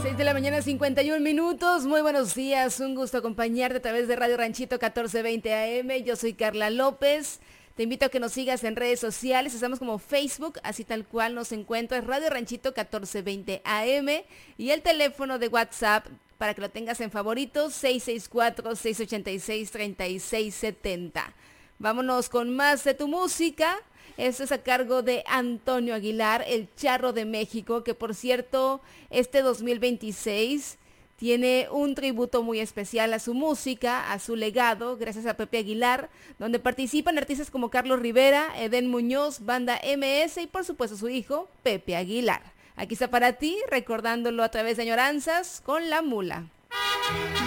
6 de la mañana, 51 minutos. Muy buenos días, un gusto acompañarte a través de Radio Ranchito 1420 AM. Yo soy Carla López. Te invito a que nos sigas en redes sociales. Estamos como Facebook, así tal cual nos encuentras, Radio Ranchito 1420 AM. Y el teléfono de WhatsApp, para que lo tengas en favoritos, 664-686-3670. Vámonos con más de tu música. Esto es a cargo de Antonio Aguilar, el Charro de México, que por cierto, este 2026 tiene un tributo muy especial a su música, a su legado, gracias a Pepe Aguilar, donde participan artistas como Carlos Rivera, Edén Muñoz, Banda MS y por supuesto su hijo, Pepe Aguilar. Aquí está para ti, recordándolo a través de Añoranzas con La Mula.